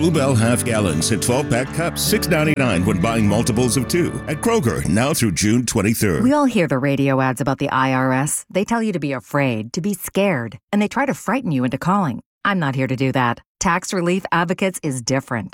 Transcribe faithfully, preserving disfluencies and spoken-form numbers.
Blue Bell half gallons and twelve pack cups, six ninety-nine when buying multiples of two. At Kroger, now through June twenty-third. We all hear the radio ads about the I R S. They tell you to be afraid, to be scared, and they try to frighten you into calling. I'm not here to do that. Tax Relief Advocates is different.